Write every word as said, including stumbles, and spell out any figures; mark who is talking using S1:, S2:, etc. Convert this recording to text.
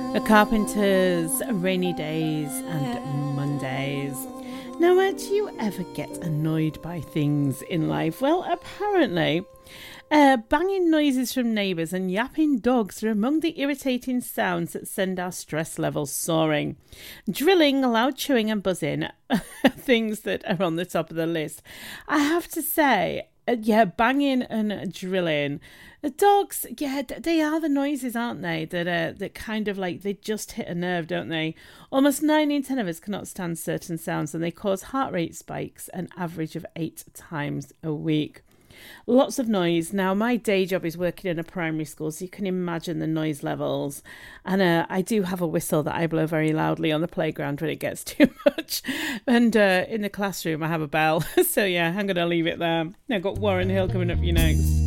S1: The Carpenters, Rainy Days and Mondays. Now, uh, do you ever get annoyed by things in life? Well, apparently, uh, banging noises from neighbours and yapping dogs are among the irritating sounds that send our stress levels soaring. Drilling, loud chewing and buzzing are things that are on the top of the list. I have to say, uh, yeah, banging and drilling. The dogs, yeah, they are the noises, aren't they? That uh, that kind of like, they just hit a nerve, don't they? Almost nine in ten of us cannot stand certain sounds, and they cause heart rate spikes an average of eight times a week. Lots of noise. Now, my day job is working in a primary school, so you can imagine the noise levels. And uh, I do have a whistle that I blow very loudly on the playground when it gets too much. And uh, in the classroom, I have a bell. So, yeah, I'm going to leave it there. I've got Warren Hill coming up for you next.